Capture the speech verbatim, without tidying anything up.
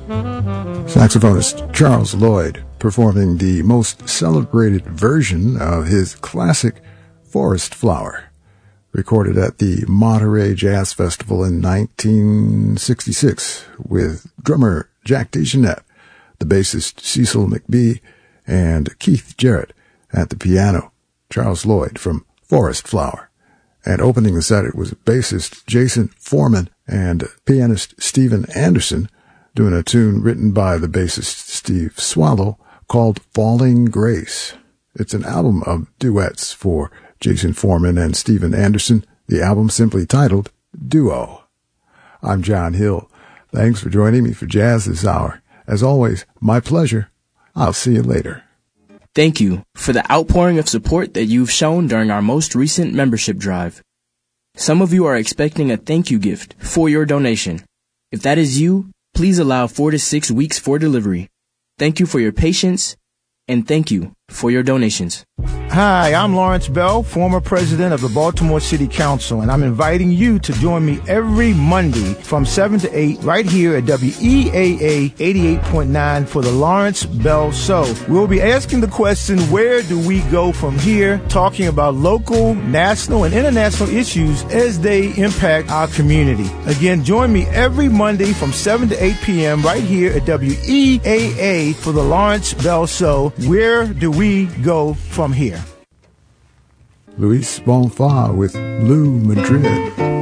Saxophonist Charles Lloyd performing the most celebrated version of his classic Forest Flower, recorded at the Monterey Jazz Festival in nineteen sixty-six with drummer Jack DeJohnette, the bassist Cecil McBee, and Keith Jarrett at the piano. Charles Lloyd from Forest Flower. And opening the set, it was bassist Jason Foreman and pianist Steven Anderson doing a tune written by the bassist Steve Swallow called Falling Grace. It's an album of duets for Jason Foreman and Steven Anderson, the album simply titled Duo. I'm John Hill. Thanks for joining me for Jazz this hour. As always, my pleasure. I'll see you later. Thank you for the outpouring of support that you've shown during our most recent membership drive. Some of you are expecting a thank you gift for your donation. If that is you, please allow four to six weeks for delivery. Thank you for your patience, and thank you for your donations. Hi, I'm Lawrence Bell, former president of the Baltimore City Council, and I'm inviting you to join me every Monday from seven to eight right here at W E A A eighty-eight point nine for the Lawrence Bell Show. We'll be asking the question, where do we go from here, talking about local, national, and international issues as they impact our community. Again, join me every Monday from seven to eight p.m. right here at W E A A for the Lawrence Bell Show. Where do we go from here? Luis Bonfa with Blue Madrid.